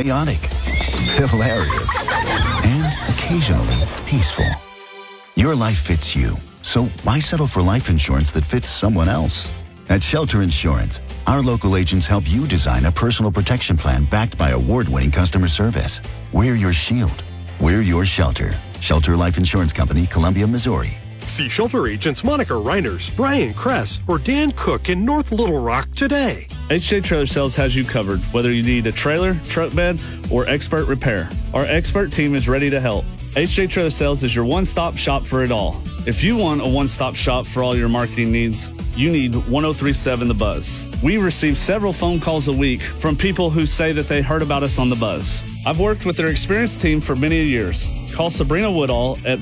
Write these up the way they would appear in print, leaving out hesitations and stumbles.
chaotic, hilarious, and occasionally peaceful. Your life fits you, so why settle for life insurance that fits someone else? At Shelter Insurance, our local agents help you design a personal protection plan backed by award-winning customer service. We're your shield. We're your shelter. Shelter Life Insurance Company, Columbia, Missouri. See Shelter agents Monica Reiners, Brian Kress, or Dan Cook in North Little Rock today. HJ Trailer Sales has you covered, whether you need a trailer, truck bed, or expert repair. Our expert team is ready to help. HJ Trailer Sales is your one-stop shop for it all. If you want a one-stop shop for all your marketing needs, you need 1037 The Buzz. We receive several phone calls a week from people who say that they heard about us on The Buzz. I've worked with their experienced team for many years. Call Sabrina Woodall at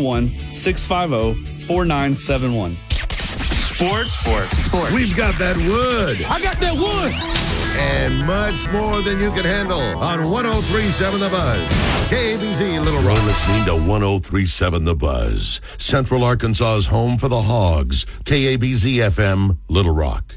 501-650-4971. Sports. We've got that wood. I got that wood. And much more than you can handle on 103.7 The Buzz. KABZ Little Rock. You're listening to 103.7 The Buzz, Central Arkansas's home for the Hogs. KABZ FM, Little Rock.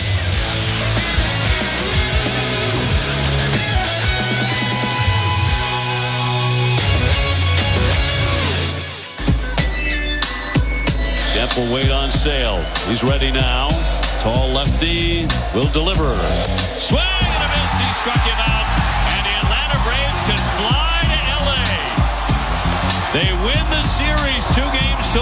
Jeff will wait on Sale. He's ready now. Tall lefty will deliver. Swing and a miss. He struck him out. And the Atlanta Braves can fly to L.A. They win the series 2-1.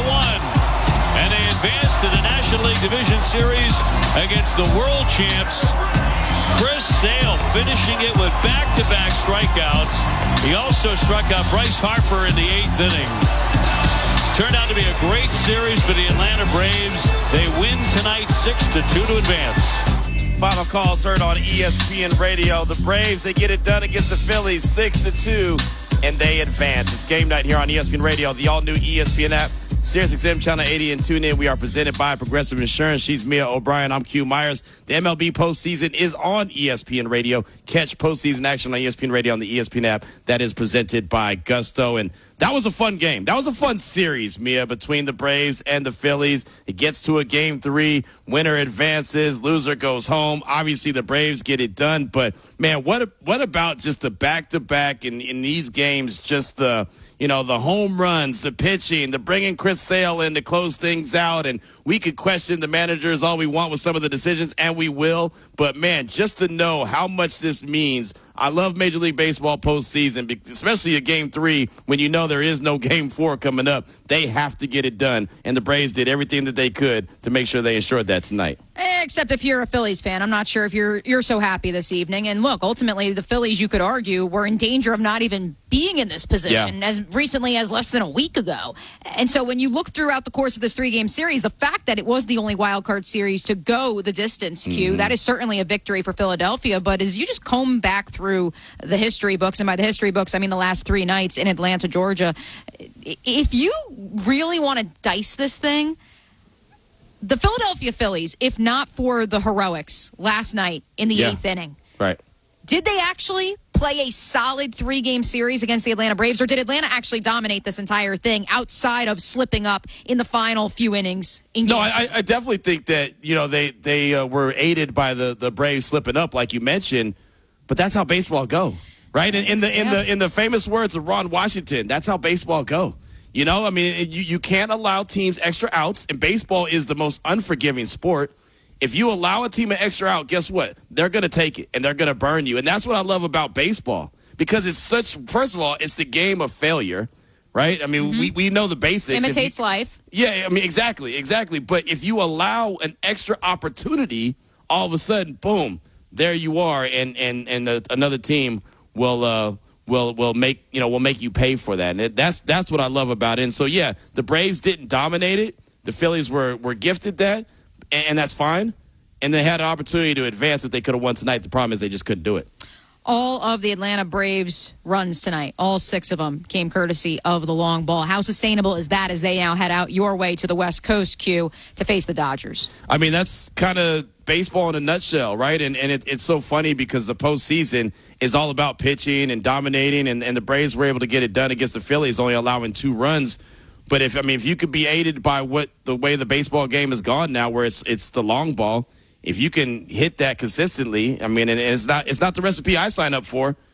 And they advance to the National League Division Series against the world champs. Chris Sale finishing it with back-to-back strikeouts. He also struck out Bryce Harper in the 8th inning. Turned out to be a great series for the Atlanta Braves. They win tonight 6-2 to advance. Final calls heard on ESPN Radio. The Braves, they get it done against the Phillies 6-2, and they advance. It's game night here on ESPN Radio, the all-new ESPN app, SiriusXM Channel 80, and tune in. We are presented by Progressive Insurance. She's Mia O'Brien. I'm Q Myers. The MLB postseason is on ESPN Radio. Catch postseason action on ESPN Radio on the ESPN app. That is presented by Gusto. And that was a fun game. That was a fun series, Mia, between the Braves and the Phillies. It gets to a game 3. Winner advances. Loser goes home. Obviously, the Braves get it done. But, man, what about just the back-to-back in these games, just the home runs, the pitching, the bringing Chris Sale in to close things out. And we could question the managers all we want with some of the decisions, and we will. But, man, just to know how much this means. I love Major League Baseball postseason, especially a game 3 when you know there is no game 4 coming up. They have to get it done. And the Braves did everything that they could to make sure they ensured that tonight. Except if you're a Phillies fan, I'm not sure if you're so happy this evening. And look, ultimately, the Phillies, you could argue, were in danger of not even being in this position as recently as less than a week ago. And so when you look throughout the course of this 3-game series, the fact that it was the only wild card series to go the distance, Q, that is certainly a victory for Philadelphia. But as you just comb back through the history books, and by the history books, I mean the last 3 nights in Atlanta, Georgia, if you really want to dice this thing, the Philadelphia Phillies, if not for the heroics last night in the 8th inning, right? Did they actually play a solid 3-game series against the Atlanta Braves, or did Atlanta actually dominate this entire thing outside of slipping up in the final few innings? No, I definitely think that they were aided by the Braves slipping up, like you mentioned. But that's how baseball go, right? In the famous words of Ron Washington, that's how baseball go. I mean, you can't allow teams extra outs, and baseball is the most unforgiving sport. If you allow a team an extra out, guess what? They're going to take it, and they're going to burn you. And that's what I love about baseball, because first of all, it's the game of failure, right? I mean, we know the basics. Imitates life. Yeah, I mean, exactly. But if you allow an extra opportunity, all of a sudden, boom, there you are, and another team will make you pay for that. And that's what I love about it. And so the Braves didn't dominate it. The Phillies were gifted that, and that's fine. And they had an opportunity to advance if they could have won tonight. The problem is they just couldn't do it. All of the Atlanta Braves runs tonight, all 6 of them, came courtesy of the long ball. How sustainable is that as they now head out your way to the West Coast, Q, to face the Dodgers? I mean, that's kind of baseball in a nutshell, right? And it's so funny because the postseason is all about pitching and dominating, and the Braves were able to get it done against the Phillies, only allowing 2 runs. But if you could be aided by the way the baseball game has gone now, where it's the long ball, if you can hit that consistently, I mean, and it's not the recipe I sign up for.